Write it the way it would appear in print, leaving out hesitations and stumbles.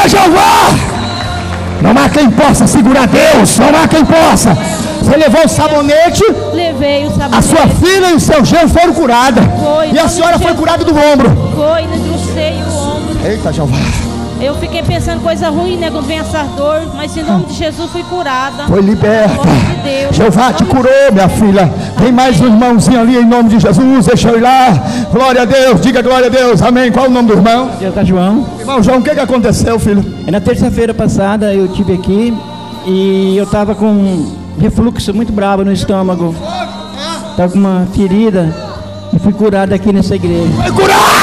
a Jeová. Não há quem possa segurar Deus. Não há quem possa. Você levou o sabonete. Levei o sabonete. A sua filha e o seu genro foram curadas. E a senhora foi curada do ombro. Foi, no seio, o ombro. Eita, Jeová. Eu fiquei pensando coisa ruim, né? Quando vem essa dor. Mas em nome de Jesus fui curada. Foi liberta. De Deus. Jeová te curou, minha filha. Tem mais um irmãozinho ali em nome de Jesus. Deixa eu ir lá. Glória a Deus. Diga glória a Deus. Amém. Qual é o nome do irmão? João. Irmão João, o que aconteceu, filho? Na terça-feira passada eu tive aqui e eu estava com um refluxo muito bravo no estômago. Estava com uma ferida e fui curado aqui nessa igreja. Foi curado!